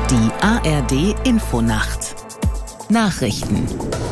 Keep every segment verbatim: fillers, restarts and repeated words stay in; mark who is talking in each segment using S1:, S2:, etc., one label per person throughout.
S1: Die A R D-Infonacht Nachrichten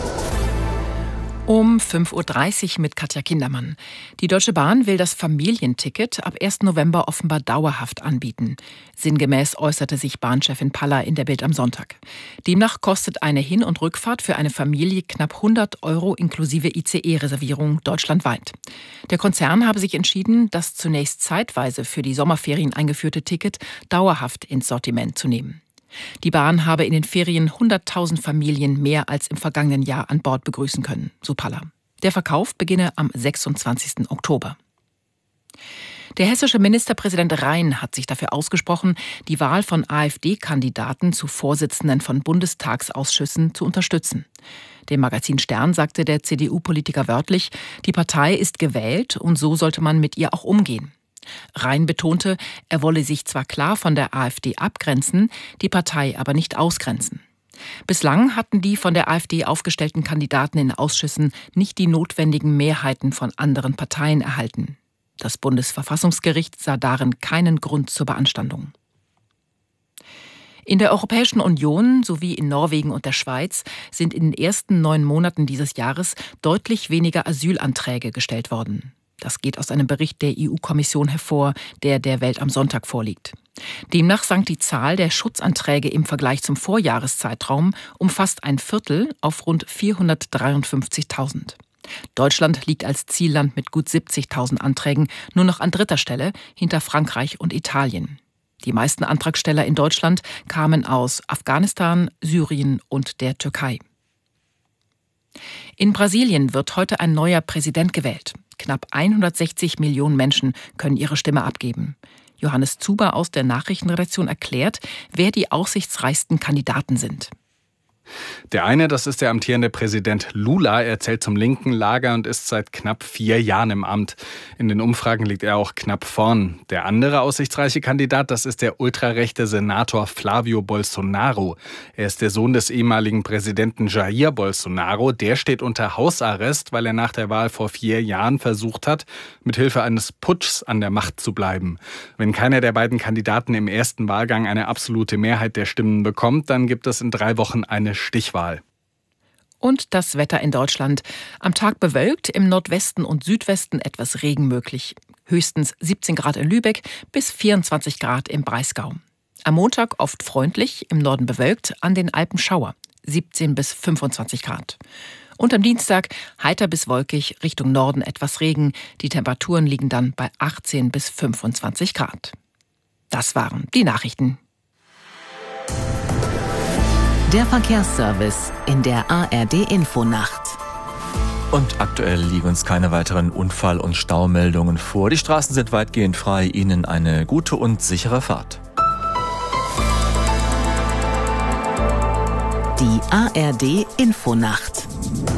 S2: Um fünf Uhr dreißig mit Katja Kindermann. Die Deutsche Bahn will das Familienticket ab ersten November offenbar dauerhaft anbieten. Sinngemäß äußerte sich Bahnchefin Paller in der Bild am Sonntag. Demnach kostet eine Hin- und Rückfahrt für eine Familie knapp hundert Euro inklusive I C E-Reservierung deutschlandweit. Der Konzern habe sich entschieden, das zunächst zeitweise für die Sommerferien eingeführte Ticket dauerhaft ins Sortiment zu nehmen. Die Bahn habe in den Ferien hunderttausend Familien mehr als im vergangenen Jahr an Bord begrüßen können, so Paller. Der Verkauf beginne am sechsundzwanzigsten Oktober. Der hessische Ministerpräsident Rhein hat sich dafür ausgesprochen, die Wahl von AfD-Kandidaten zu Vorsitzenden von Bundestagsausschüssen zu unterstützen. Dem Magazin Stern sagte der C D U-Politiker wörtlich, die Partei ist gewählt und so sollte man mit ihr auch umgehen. Rhein betonte, er wolle sich zwar klar von der AfD abgrenzen, die Partei aber nicht ausgrenzen. Bislang hatten die von der AfD aufgestellten Kandidaten in Ausschüssen nicht die notwendigen Mehrheiten von anderen Parteien erhalten. Das Bundesverfassungsgericht sah darin keinen Grund zur Beanstandung. In der Europäischen Union sowie in Norwegen und der Schweiz sind in den ersten neun Monaten dieses Jahres deutlich weniger Asylanträge gestellt worden. Das geht aus einem Bericht der E U-Kommission hervor, der der Welt am Sonntag vorliegt. Demnach sank die Zahl der Schutzanträge im Vergleich zum Vorjahreszeitraum um fast ein Viertel auf rund vierhundertdreiundfünfzigtausend. Deutschland liegt als Zielland mit gut siebzigtausend Anträgen nur noch an dritter Stelle hinter Frankreich und Italien. Die meisten Antragsteller in Deutschland kamen aus Afghanistan, Syrien und der Türkei. In Brasilien wird heute ein neuer Präsident gewählt. Knapp hundertsechzig Millionen Menschen können ihre Stimme abgeben. Johannes Zuber aus der Nachrichtenredaktion erklärt, wer die aussichtsreichsten Kandidaten sind.
S3: Der eine, das ist der amtierende Präsident Lula. Er zählt zum linken Lager und ist seit knapp vier Jahren im Amt. In den Umfragen liegt er auch knapp vorn. Der andere aussichtsreiche Kandidat, das ist der ultrarechte Senator Flavio Bolsonaro. Er ist der Sohn des ehemaligen Präsidenten Jair Bolsonaro. Der steht unter Hausarrest, weil er nach der Wahl vor vier Jahren versucht hat, mithilfe eines Putschs an der Macht zu bleiben. Wenn keiner der beiden Kandidaten im ersten Wahlgang eine absolute Mehrheit der Stimmen bekommt, dann gibt es in drei Wochen eine Stichwahl.
S2: Und das Wetter in Deutschland. Am Tag bewölkt, im Nordwesten und Südwesten etwas Regen möglich. Höchstens siebzehn Grad in Lübeck bis vierundzwanzig Grad im Breisgau. Am Montag oft freundlich, im Norden bewölkt, an den Alpen Schauer, siebzehn bis fünfundzwanzig Grad. Und am Dienstag heiter bis wolkig, Richtung Norden etwas Regen. Die Temperaturen liegen dann bei achtzehn bis fünfundzwanzig Grad. Das waren die Nachrichten.
S1: Der Verkehrsservice in der A R D-Infonacht.
S4: Und aktuell liegen uns keine weiteren Unfall- und Staumeldungen vor. Die Straßen sind weitgehend frei. Ihnen eine gute und sichere Fahrt.
S1: Die A R D-Infonacht.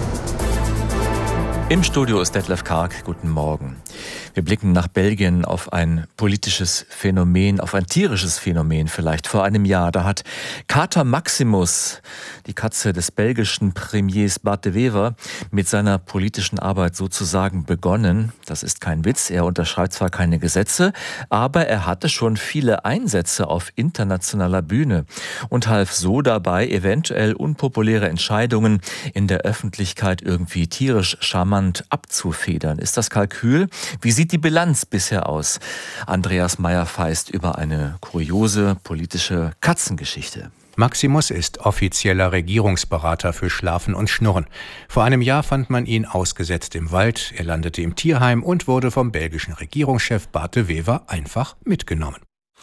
S4: Im Studio ist Detlef Karg. Guten Morgen. Wir blicken nach Belgien auf ein politisches Phänomen, auf ein tierisches Phänomen vielleicht. Vor einem Jahr, da hat Kater Maximus, die Katze des belgischen Premiers Bart de Wever, mit seiner politischen Arbeit sozusagen begonnen. Das ist kein Witz, er unterschreibt zwar keine Gesetze, aber er hatte schon viele Einsätze auf internationaler Bühne und half so dabei, eventuell unpopuläre Entscheidungen in der Öffentlichkeit irgendwie tierisch charmant abzufedern. Ist das Kalkül? Wie sieht die Bilanz bisher aus? Andreas Meyer-Feist über eine kuriose politische Katzengeschichte.
S5: Maximus ist offizieller Regierungsberater für Schlafen und Schnurren. Vor einem Jahr fand man ihn ausgesetzt im Wald, er landete im Tierheim und wurde vom belgischen Regierungschef Bart de Wever einfach mitgenommen.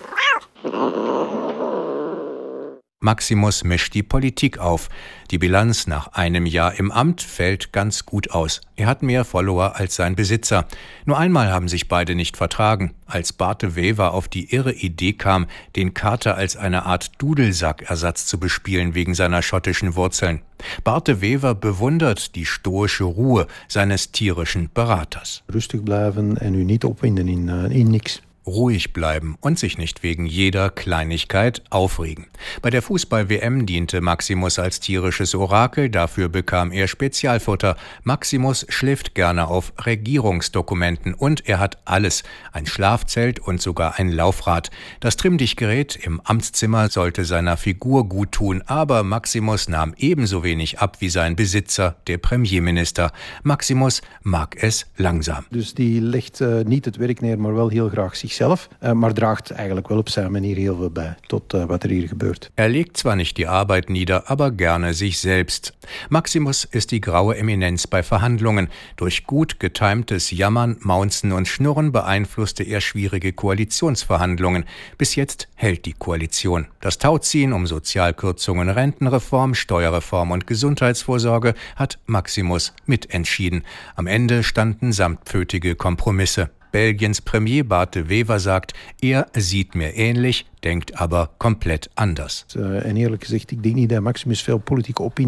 S5: Maximus mischt die Politik auf. Die Bilanz nach einem Jahr im Amt fällt ganz gut aus. Er hat mehr Follower als sein Besitzer. Nur einmal haben sich beide nicht vertragen, als Bart de Wever auf die irre Idee kam, den Kater als eine Art Dudelsackersatz zu bespielen wegen seiner schottischen Wurzeln. Bart de Wever bewundert die stoische Ruhe seines tierischen Beraters.
S6: Rustig bleiben en u niet opwinden in, uh, in niks.
S5: ruhig bleiben und sich nicht wegen jeder Kleinigkeit aufregen. Bei der Fußball-W M diente Maximus als tierisches Orakel, dafür bekam er Spezialfutter. Maximus schläft gerne auf Regierungsdokumenten und er hat alles, ein Schlafzelt und sogar ein Laufrad. Das Trimmdichtgerät im Amtszimmer sollte seiner Figur gut tun, aber Maximus nahm ebenso wenig ab wie sein Besitzer, der Premierminister. Maximus mag es langsam.
S6: Dus die legt uh, niet het werk neer, maar wel heel graag zichzelf. Uh, maar draagt eigenlijk wel op zijn manier heel veel bij tot uh, wat er hier gebeurt.
S5: Er legt zwar nicht die Arbeit nieder, aber gerne sich selbst. Maximus ist die graue Eminenz bei Verhandlungen. Durch gut getimtes Jammern, Maunzen und Schnurren beeinflusste er schwierige Koalitionsverhandlungen. Bis jetzt hält die Koalition. Das Tauziehen um Sozialkürzungen, Rentenreform, Steuerreform und Gesundheitsvorsorge hat Maximus mitentschieden. Am Ende standen samtpfötige Kompromisse. Belgiens Premier Bart de Wever sagt, er sieht mir ähnlich, denkt aber komplett anders.
S6: En eerlijk gezegd, ik denk niet dat Maximus veel politieke opinie